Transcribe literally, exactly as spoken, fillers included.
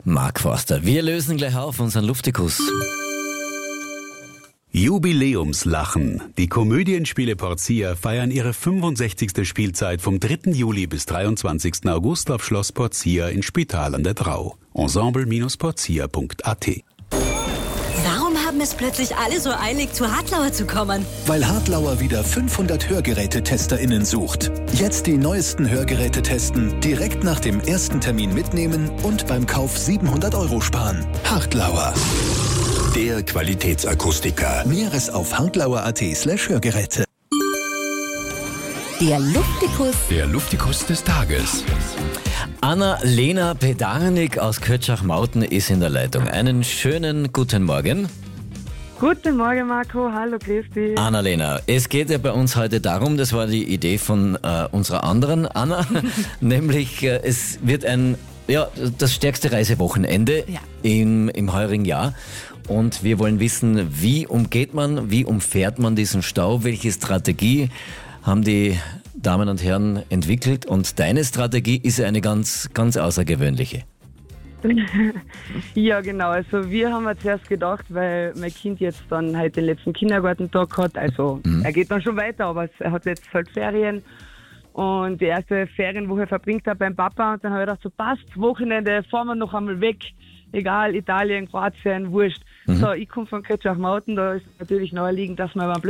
Mark Forster. Wir lösen gleich auf unseren Luftikus. Jubiläumslachen. Die Komödienspiele Porcia feiern ihre fünfundsechzigste Spielzeit vom dritten Juli bis dreiundzwanzigsten August auf Schloss Porcia in Spital an der Drau. ensemble Porcia punkt a t. Warum haben es plötzlich alle so eilig, zu Hartlauer zu kommen? Weil Hartlauer wieder fünfhundert Hörgerätetesterinnen sucht. Jetzt die neuesten Hörgeräte testen, direkt nach dem ersten Termin mitnehmen und beim Kauf siebenhundert Euro sparen. Hartlauer. Der Qualitätsakustiker. Mehres auf hartlauer punkt a t slash Hörgeräte. Der Luftikus. Der Luftikus des Tages. Anna-Lena Pedarnik aus Kötschach-Mauten ist in der Leitung. Einen schönen guten Morgen. Guten Morgen, Marco. Hallo, grüß dich. Anna-Lena, es geht ja bei uns heute darum, das war die Idee von äh, unserer anderen Anna, nämlich äh, es wird ein, ja, das stärkste Reisewochenende Ja. im, im heurigen Jahr. Und wir wollen wissen, wie umgeht man, wie umfährt man diesen Stau, welche Strategie haben die Damen und Herren entwickelt, und deine Strategie ist ja eine ganz, ganz außergewöhnliche. Ja, genau. Also wir haben uns zuerst gedacht, weil mein Kind jetzt dann halt den letzten Kindergartentag hat, also Mhm. er geht dann schon weiter, aber er hat jetzt halt Ferien und die erste Ferienwoche verbringt er beim Papa, und dann habe ich gedacht, so passt, Wochenende, fahren wir noch einmal weg, egal, Italien, Kroatien, wurscht. Mhm. So, ich komme von Kötschach-Mauten, da ist natürlich naheliegend, dass wir beim